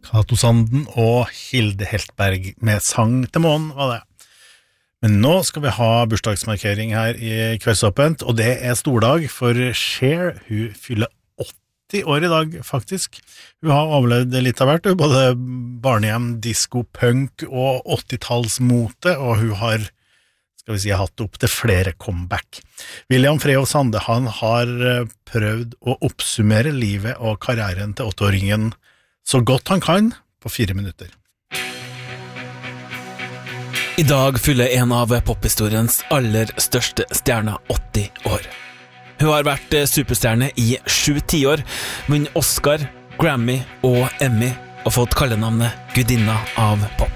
Cato Sanden og Hilde Heltberg med Sang til månen var det. Men nå skal vi ha bursdagsmarkering her i Kveldsåpent, og det stordag for Cher. Hun fyller 80 år i dag, faktisk. Hun har overlevd litt av hvert, både barnehjem, disco, punk og 80-tallsmote, og hun har, skal vi si, hatt opp til flere comeback. William Freyhoff Sande, han har prøvd å oppsummere livet og karrieren til 8-åringen så godt han kan på 4 minutter. I dag fyller en av pophistoriens aller største stjerner 80 år. Hun har vært superstjerne i 7 tiår, vunnet Oscar, Grammy og Emmy og fått kallenavnet Gudinna av pop.